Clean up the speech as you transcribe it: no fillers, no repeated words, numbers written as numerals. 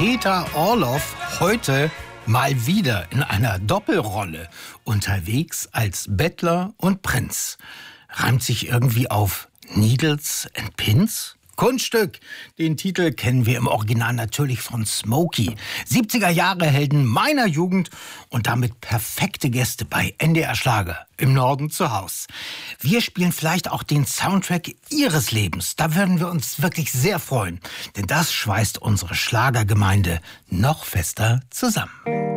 Peter Orloff heute mal wieder in einer Doppelrolle unterwegs als Bettler und Prinz. Reimt sich irgendwie auf Needles and Pins? Kunststück. Den Titel kennen wir im Original natürlich von Smokey. 70er-Jahre-Helden meiner Jugend und damit perfekte Gäste bei NDR Schlager im Norden zu Haus. Wir spielen vielleicht auch den Soundtrack Ihres Lebens. Da würden wir uns wirklich sehr freuen, denn das schweißt unsere Schlagergemeinde noch fester zusammen.